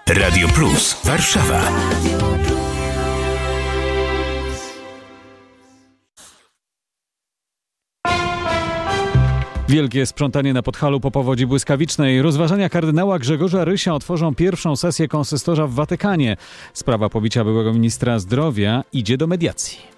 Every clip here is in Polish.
Radio Plus Warszawa. Wielkie sprzątanie na Podhalu po powodzi błyskawicznej. Rozważania kardynała Grzegorza Rysia otworzą pierwszą sesję konsystorza w Watykanie. Sprawa pobicia byłego ministra zdrowia idzie do mediacji.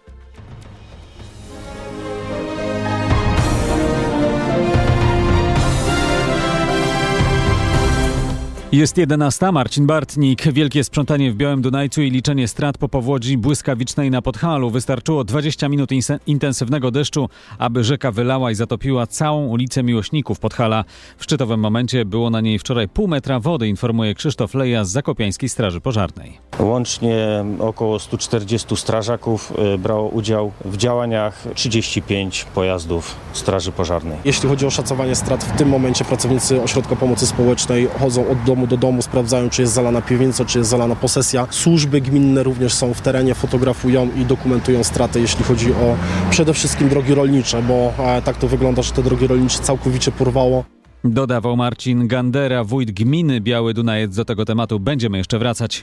Jest 11. Marcin Bartnik. Wielkie sprzątanie w Białym Dunajcu i liczenie strat po powodzi błyskawicznej na Podhalu. Wystarczyło 20 minut intensywnego deszczu, aby rzeka wylała i zatopiła całą ulicę Miłośników Podhala. W szczytowym momencie było na niej wczoraj pół metra wody, informuje Krzysztof Leja z Zakopiańskiej Straży Pożarnej. Łącznie około 140 strażaków brało udział w działaniach, 35 pojazdów Straży Pożarnej. Jeśli chodzi o szacowanie strat, w tym momencie pracownicy Ośrodka Pomocy Społecznej chodzą od domu do domu, sprawdzają, czy jest zalana piwnica, czy jest zalana posesja. Służby gminne również są w terenie, fotografują i dokumentują straty, jeśli chodzi o przede wszystkim drogi rolnicze, bo tak to wygląda, że te drogi rolnicze całkowicie porwało. Dodawał Marcin Gandera, wójt gminy Biały Dunajec. Do tego tematu będziemy jeszcze wracać.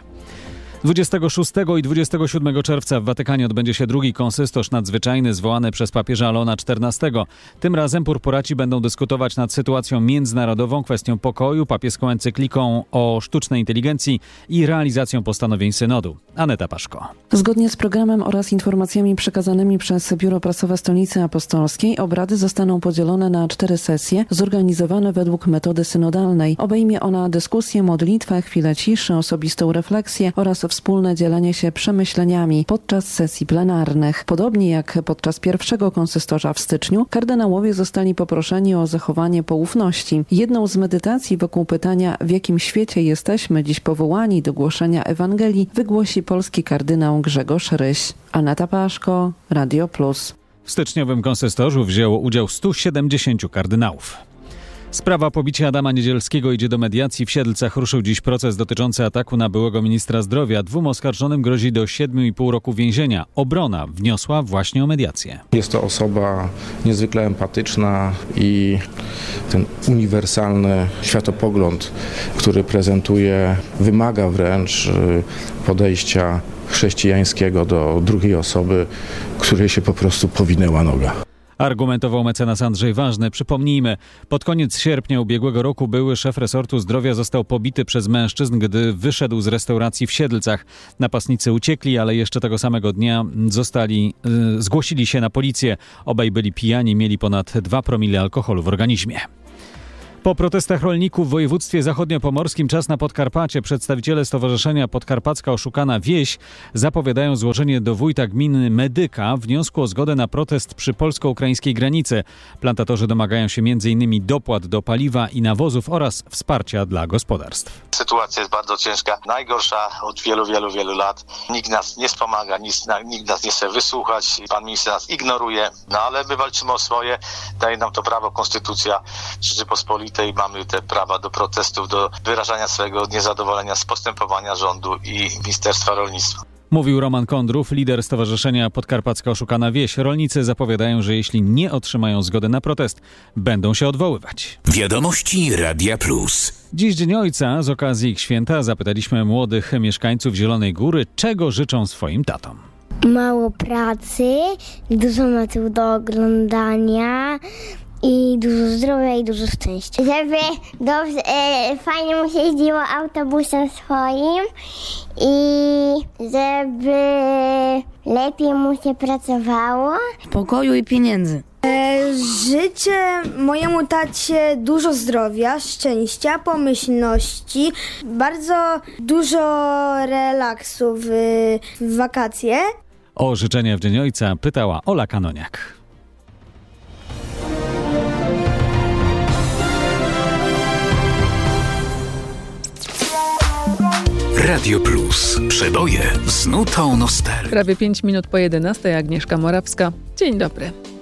26 i 27 czerwca w Watykanie odbędzie się drugi konsystorz nadzwyczajny zwołany przez papieża Leona XIV. Tym razem purpuraci będą dyskutować nad sytuacją międzynarodową, kwestią pokoju, papieską encykliką o sztucznej inteligencji i realizacją postanowień synodu. Aneta Paszko. Zgodnie z programem oraz informacjami przekazanymi przez Biuro Prasowe Stolicy Apostolskiej obrady zostaną podzielone na 4 sesje zorganizowane według metody synodalnej. Obejmie ona dyskusję, modlitwę, chwilę ciszy, osobistą refleksję oraz wspólne dzielenie się przemyśleniami podczas sesji plenarnych. Podobnie jak podczas pierwszego konsystorza w styczniu, kardynałowie zostali poproszeni o zachowanie poufności. Jedną z medytacji wokół pytania, w jakim świecie jesteśmy dziś powołani do głoszenia Ewangelii, wygłosi polski kardynał Grzegorz Ryś. Aneta Paszko, Radio Plus. W styczniowym konsystorzu wzięło udział 170 kardynałów. Sprawa pobicia Adama Niedzielskiego idzie do mediacji. W Siedlcach ruszył dziś proces dotyczący ataku na byłego ministra zdrowia. 2 oskarżonym grozi do 7,5 roku więzienia. Obrona wniosła właśnie o mediację. Jest to osoba niezwykle empatyczna i ten uniwersalny światopogląd, który prezentuje, wymaga wręcz podejścia chrześcijańskiego do drugiej osoby, której się po prostu powinęła noga. Argumentował mecenas Andrzej Ważny. Przypomnijmy, pod koniec sierpnia ubiegłego roku były szef resortu zdrowia został pobity przez mężczyzn, gdy wyszedł z restauracji w Siedlcach. Napastnicy uciekli, ale jeszcze tego samego dnia zgłosili się na policję. Obaj byli pijani, mieli ponad 2 promile alkoholu w organizmie. Po protestach rolników w województwie zachodniopomorskim czas na Podkarpacie. Przedstawiciele Stowarzyszenia Podkarpacka Oszukana Wieś zapowiadają złożenie do wójta gminy Medyka wniosku o zgodę na protest przy polsko-ukraińskiej granicy. Plantatorzy domagają się m.in. dopłat do paliwa i nawozów oraz wsparcia dla gospodarstw. Sytuacja jest bardzo ciężka, najgorsza od wielu lat. Nikt nas nie wspomaga, nikt nas nie chce wysłuchać, pan minister nas ignoruje, ale my walczymy o swoje, daje nam to prawo konstytucja Rzeczypospolitej. Mamy te prawa do protestów, do wyrażania swojego niezadowolenia z postępowania rządu i Ministerstwa Rolnictwa. Mówił Roman Kondrów, lider Stowarzyszenia Podkarpacka Oszukana Wieś. Rolnicy zapowiadają, że jeśli nie otrzymają zgody na protest, będą się odwoływać. Wiadomości Radia Plus. Dziś Dzień Ojca. Z okazji ich święta zapytaliśmy młodych mieszkańców Zielonej Góry, czego życzą swoim tatom. Mało pracy, dużo meczów do oglądania i dużo zdrowia i dużo szczęścia. Żeby dobrze, fajnie mu się jeździło autobusem swoim i żeby lepiej mu się pracowało. Pokoju i pieniędzy. Życzę mojemu tacie dużo zdrowia, szczęścia, pomyślności, bardzo dużo relaksu w wakacje. O życzenia w Dzień Ojca pytała Ola Kanoniak. Radio Plus. Przeboje z nutą nostalgii. Prawie 5 minut po 11. Agnieszka Morawska. Dzień dobry.